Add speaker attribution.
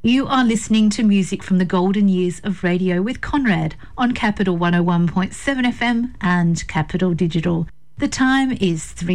Speaker 1: You are listening to music from the golden years of radio with Conrad on Capital 101.7 FM and Capital Digital. The time is 3